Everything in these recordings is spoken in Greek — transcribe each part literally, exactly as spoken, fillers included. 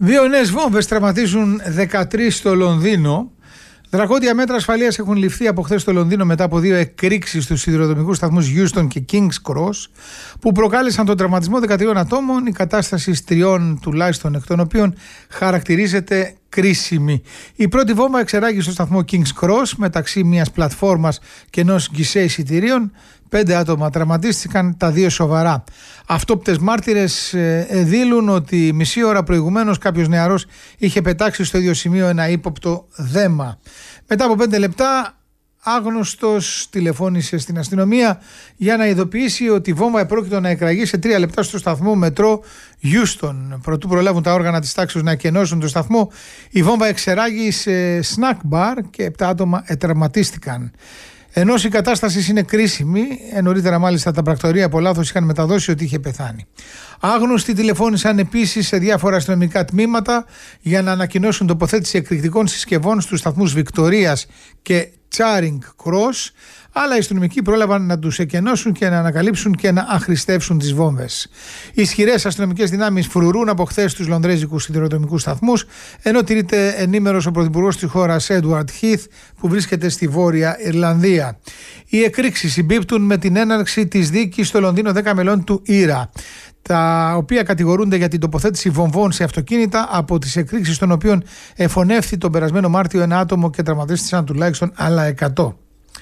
Δύο νέες βόμβες τραυματίζουν δεκατρείς στο Λονδίνο. Δρακόντια μέτρα ασφαλείας έχουν ληφθεί από χθες στο Λονδίνο μετά από δύο εκρήξεις στους σιδηροδρομικούς σταθμούς Euston και King's Cross που προκάλεσαν τον τραυματισμό δεκατριών ατόμων. Η κατάσταση τριών τουλάχιστον εκ των οποίων χαρακτηρίζεται κρίσιμη. Η πρώτη βόμβα εξεράγει στο σταθμό King's Cross μεταξύ μιας πλατφόρμας και ενός γκισέ εισιτηρίων. Πέντε άτομα τραυματίστηκαν, τα δύο σοβαρά. Αυτόπτες μάρτυρες ε, δήλουν ότι μισή ώρα προηγουμένως κάποιος νεαρός είχε πετάξει στο ίδιο σημείο ένα ύποπτο δέμα. Μετά από πέντε λεπτά άγνωστος τηλεφώνησε στην αστυνομία για να ειδοποιήσει ότι η βόμβα επρόκειτο να εκραγεί σε τρία λεπτά στο σταθμό μετρό Euston. Προτού προλάβουν τα όργανα της τάξης να εκενώσουν το σταθμό, η βόμβα εξεράγει σε snack bar και επτά άτομα ετραυματίστηκαν. Ενώ η κατάσταση είναι κρίσιμη, νωρίτερα μάλιστα τα πρακτορεία από λάθος είχαν μεταδώσει ότι είχε πεθάνει. Άγνωστοι τηλεφώνησαν επίσης σε διάφορα αστυνομικά τμήματα για να ανακοινώσουν τοποθέτηση εκρηκτικών συσκευών στους σταθμούς Βικτορίας και Charing Cross, αλλά οι αστυνομικοί πρόλαβαν να τους εκενώσουν και να ανακαλύψουν και να αχρηστεύσουν τις βόμβες. Οι ισχυρές αστυνομικές δυνάμεις φρουρούν από χθες τους λονδρέζικους σιδηροδρομικούς σταθμούς, ενώ τηρείται ενήμερος ο πρωθυπουργός της χώρας Edward Heath που βρίσκεται στη Βόρεια Ιρλανδία. Οι εκρήξεις συμπίπτουν με την έναρξη της δίκης στο Λονδίνο δέκα μελών του Ήρα, τα οποία κατηγορούνται για την τοποθέτηση βομβών σε αυτοκίνητα, από τις εκρήξεις των οποίων εφωνεύθη τον περασμένο Μάρτιο ένα άτομο και τραυματίστηκαν τουλάχιστον άλλα εκατό.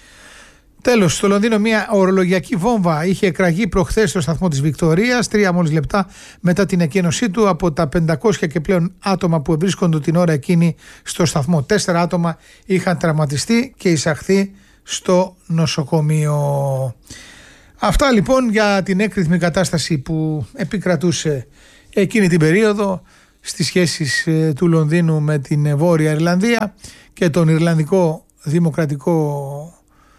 Τέλος, στο Λονδίνο μια ορολογιακή βόμβα είχε εκραγεί προχθές στο σταθμό της Βικτορίας, τρία μόλις λεπτά μετά την εκένωσή του από τα πεντακόσια και πλέον άτομα που βρίσκονται την ώρα εκείνη στο σταθμό. Τέσσερα άτομα είχαν τραυματιστεί και εισαχθεί στο νοσοκομείο. Αυτά λοιπόν για την έκρηθμη κατάσταση που επικρατούσε εκείνη την περίοδο στις σχέσεις του Λονδίνου με την Βόρεια Ιρλανδία και τον Ιρλανδικό Δημοκρατικό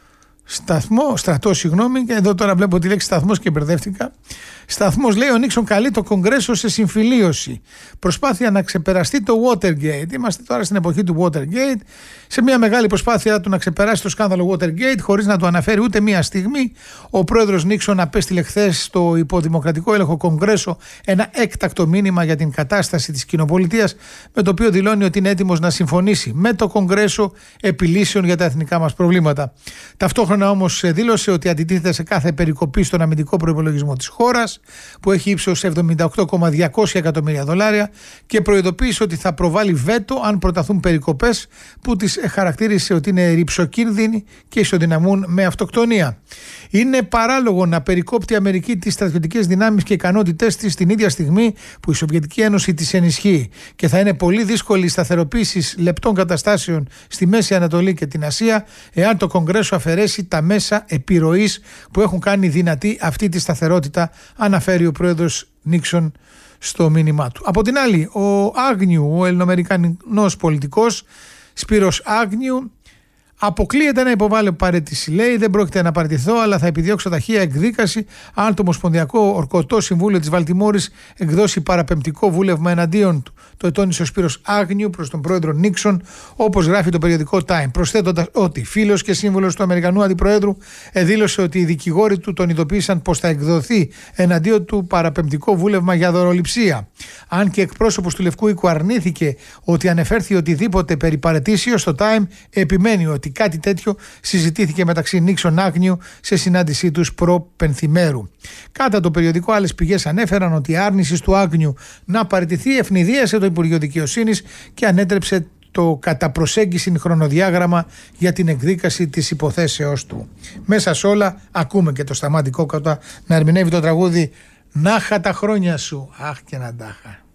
Σταθμό, στρατό, συγγνώμη, και εδώ τώρα βλέπω τη λέξη σταθμός και μπερδεύτηκα. Σταθμός, λέει, ο Νίξον καλεί το Κογκρέσο σε συμφιλίωση. Προσπάθεια να ξεπεραστεί το Watergate. Είμαστε τώρα στην εποχή του Watergate. Σε μια μεγάλη προσπάθεια του να ξεπεράσει το σκάνδαλο Watergate, χωρίς να το αναφέρει ούτε μία στιγμή, ο πρόεδρος Νίξον απέστειλε χθες στο υποδημοκρατικό έλεγχο Κογκρέσο ένα έκτακτο μήνυμα για την κατάσταση της κοινοπολιτείας, με το οποίο δηλώνει ότι είναι έτοιμος να συμφωνήσει με το Κογκρέσο επιλύσεων για τα εθνικά μας προβλήματα. Ταυτόχρονα όμως δήλωσε ότι αντιτίθεται σε κάθε περικοπή στον αμυντικό προϋπολογισμό της χώρας, που έχει ύψος εβδομήντα οκτώ χιλιάδες διακόσια εκατομμύρια δολάρια, και προειδοποίησε ότι θα προβάλλει βέτο αν προταθούν περικοπές που τις χαρακτήρισε ότι είναι ρυψοκίνδυνοι και ισοδυναμούν με αυτοκτονία. Είναι παράλογο να περικόπτει η Αμερική τις στρατιωτικές δυνάμεις και ικανότητές της την ίδια στιγμή που η Σοβιετική Ένωση τις ενισχύει, και θα είναι πολύ δύσκολη η σταθεροποίηση λεπτών καταστάσεων στη Μέση Ανατολή και την Ασία εάν το Κογκρέσο αφαιρέσει τα μέσα επιρροής που έχουν κάνει δυνατή αυτή τη σταθερότητα, αναφέρει ο πρόεδρος Νίξον στο μήνυμά του. Από την άλλη, ο Άγνιου, ο ελληνοαμερικανός πολιτικός Σπύρος Άγνιου, αποκλείεται να υποβάλει παραίτηση. Λέει: δεν πρόκειται να παραιτηθώ, αλλά θα επιδιώξω ταχεία εκδίκαση αν το Ομοσπονδιακό Ορκωτό Συμβούλιο της Βαλτιμόρης εκδώσει παραπεμπτικό βούλευμα εναντίον του. Το ετώνησε ο Σπύρος Άγνιου προς τον πρόεδρο Νίξον, όπως γράφει το περιοδικό Time, προσθέτοντας ότι φίλος και σύμβουλος του Αμερικανού Αντιπροέδρου δήλωσε ότι οι δικηγόροι του τον ειδοποίησαν πως θα εκδοθεί εναντίον του παραπεμπτικό βούλευμα για δωροληψία. Αν και εκπρόσωπος του Λευκού Οίκου αρνήθηκε ότι ανεφέρθη οτιδήποτε περί παραιτήσεως, στο Time επιμένει ότι κάτι τέτοιο συζητήθηκε μεταξύ Νίξον Άγνιου σε συνάντησή τους προ-πενθημέρου. Κατά το περιοδικό, άλλες πηγές ανέφεραν ότι η άρνηση του Άγνιου να παραιτηθεί ευνηδίασε το Υπουργείο Δικαιοσύνης και ανέτρεψε το κατά προσέγγιση χρονοδιάγραμμα για την εκδίκαση της υποθέσεώς του. Μέσα σε όλα ακούμε και το Σταμάτη Κόκοτα να ερμηνεύει το τραγούδι «Νάχα τα χρόνια σου». Αχ και να τάχα.